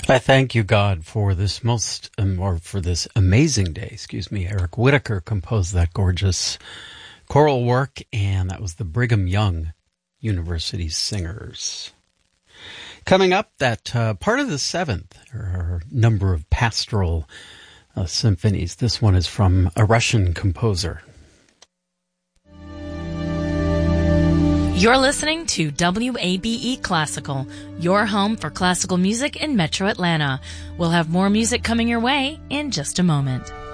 I thank you, God, for this for this amazing day. Eric Whitacre composed that gorgeous choral work, and that was the Brigham Young University Singers. Coming up, that part of the seventh, or number of pastoral symphonies. This one is from a Russian composer. You're listening to WABE Classical, your home for classical music in Metro Atlanta. We'll have more music coming your way in just a moment.